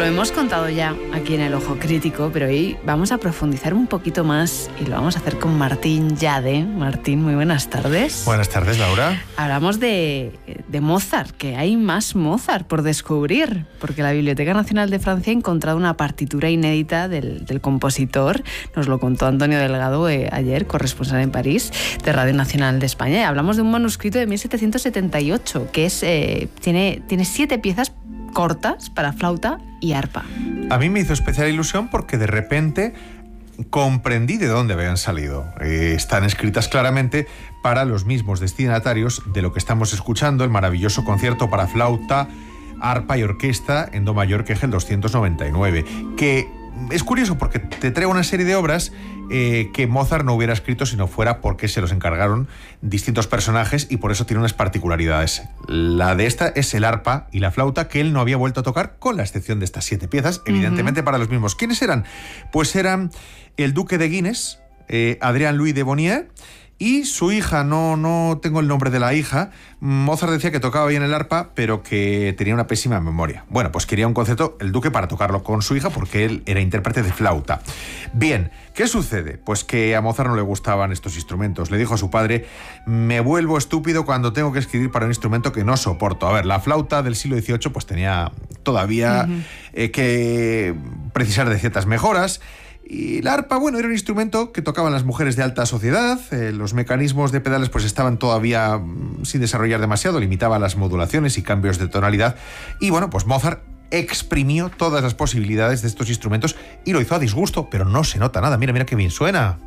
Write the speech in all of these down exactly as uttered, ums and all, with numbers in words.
hemos contado ya aquí en El Ojo Crítico, pero hoy vamos a profundizar un poquito más y lo vamos a hacer con Martín Llade. Martín, muy buenas tardes. Buenas tardes, Laura. Hablamos de, de Mozart, que hay más Mozart por descubrir, porque la Biblioteca Nacional de Francia ha encontrado una partitura inédita del, del compositor. Nos lo contó Antonio Delgado eh, ayer, corresponsal en París, de Radio Nacional de España. Y hablamos de un manuscrito de mil setecientos setenta y ocho, que es, eh, tiene, tiene siete piezas cortas para flauta y arpa. A mí me hizo especial ilusión porque de repente comprendí de dónde habían salido. Eh, están escritas claramente para los mismos destinatarios de lo que estamos escuchando, el maravilloso concierto para flauta, arpa y orquesta en do mayor que es el doscientos noventa y nueve, que es curioso porque te trae una serie de obras eh, que Mozart no hubiera escrito si no fuera porque se los encargaron distintos personajes y por eso tiene unas particularidades. La de esta es el arpa y la flauta que él no había vuelto a tocar, con la excepción de estas siete piezas, evidentemente uh-huh. para los mismos. ¿Quiénes eran? Pues eran el duque de Guinness, eh, Adrien Louis de Bonnier, y su hija, no, no tengo el nombre de la hija. Mozart decía que tocaba bien el arpa, pero que tenía una pésima memoria. Bueno, pues quería un concierto, el duque, para tocarlo con su hija, porque él era intérprete de flauta. Bien, ¿qué sucede? Pues que a Mozart no le gustaban estos instrumentos. Le dijo a su padre: me vuelvo estúpido cuando tengo que escribir para un instrumento que no soporto. A ver, la flauta del siglo dieciocho pues tenía todavía uh-huh. eh, que precisar de ciertas mejoras. Y la arpa, bueno, era un instrumento que tocaban las mujeres de alta sociedad. Eh, los mecanismos de pedales pues estaban todavía mm, sin desarrollar demasiado, limitaba las modulaciones y cambios de tonalidad. Y bueno, pues Mozart exprimió todas las posibilidades de estos instrumentos y lo hizo a disgusto, pero no se nota nada. Mira, mira qué bien suena.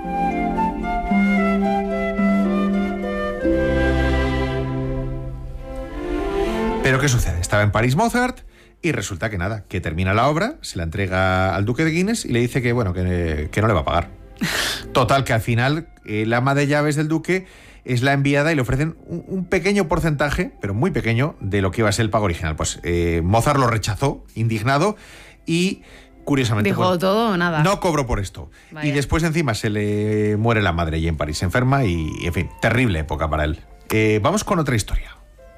Pero ¿qué sucede? Estaba en París Mozart y resulta que nada, que termina la obra, se la entrega al duque de Guinness y le dice que, bueno, que, que no le va a pagar. Total, que al final el ama de llaves del duque es la enviada y le ofrecen un, un pequeño porcentaje, pero muy pequeño, de lo que iba a ser el pago original. Pues eh, Mozart lo rechazó, indignado, y curiosamente... Dijo bueno, todo o nada. No cobró por esto. Vaya. Y después encima se le muere la madre allí en París, se enferma y, en fin, terrible época para él. Eh, vamos con otra historia.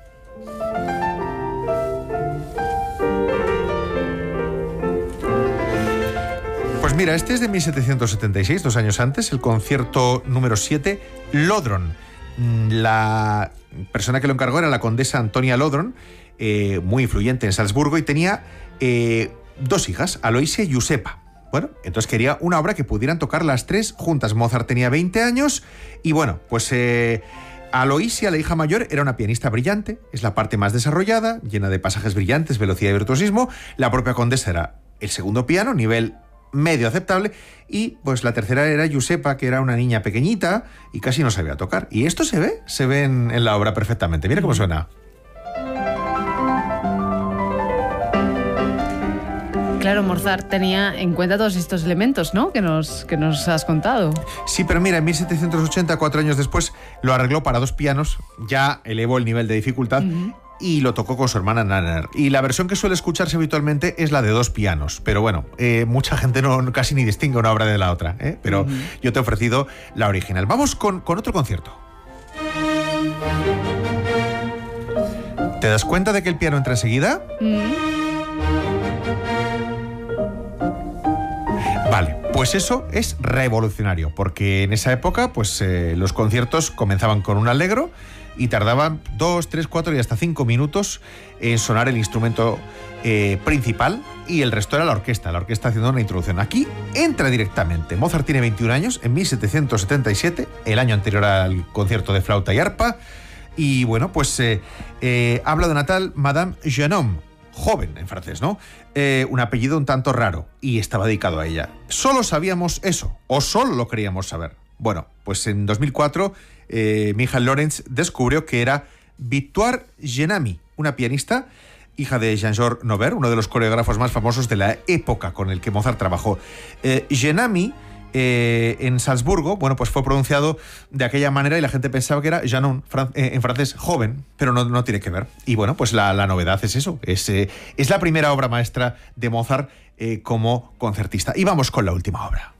Pues mira, este es de mil setecientos setenta y seis, dos años antes, el concierto número siete, Lodron. La persona que lo encargó era la condesa Antonia Lodron, eh, muy influyente en Salzburgo, y tenía eh, dos hijas, Aloysia y Giuseppa. Bueno, entonces quería una obra que pudieran tocar las tres juntas. Mozart tenía veinte años y bueno, pues... Eh, Aloysia, la hija mayor, era una pianista brillante, es la parte más desarrollada, llena de pasajes brillantes, velocidad y virtuosismo. La propia condesa era el segundo piano, nivel medio aceptable, y pues la tercera era Giuseppa, que era una niña pequeñita y casi no sabía tocar. Y esto se ve, se ve en, en la obra perfectamente. Mira cómo suena. Claro, Mozart tenía en cuenta todos estos elementos, ¿no?, que nos, que nos has contado. Sí, pero mira, en mil setecientos ochenta, cuatro años después, lo arregló para dos pianos, ya elevó el nivel de dificultad, uh-huh. y lo tocó con su hermana Nanner. Y la versión que suele escucharse habitualmente es la de dos pianos, pero bueno, eh, mucha gente no casi ni distingue una obra de la otra, ¿eh? Pero uh-huh. yo te he ofrecido la original. Vamos con, con otro concierto. ¿Te das cuenta de que el piano entra enseguida? Uh-huh. Vale, pues eso es revolucionario, porque en esa época pues eh, los conciertos comenzaban con un allegro y tardaban dos, tres, cuatro y hasta cinco minutos en sonar el instrumento eh, principal, y el resto era la orquesta, la orquesta haciendo una introducción. Aquí entra directamente. Mozart tiene veintiún años, en mil setecientos setenta y siete, el año anterior al concierto de flauta y arpa, y bueno, pues eh, eh, habla de una tal Madame Genome, joven en francés, ¿no? Eh, un apellido un tanto raro, y estaba dedicado a ella. Solo sabíamos eso, o solo lo queríamos saber. Bueno, pues en dos mil cuatro, eh, Michael Lorenz descubrió que era Victoire Genami, una pianista, hija de Jean-Georges Nover, uno de los coreógrafos más famosos de la época con el que Mozart trabajó. Eh, Genami, eh, en Salzburgo, bueno, pues fue pronunciado de aquella manera y la gente pensaba que era Janon, fran- eh, en francés, joven, pero no, no tiene que ver. Y bueno, pues la, la novedad es eso, es, eh, es la primera obra maestra de Mozart eh, como concertista. Y vamos con la última obra.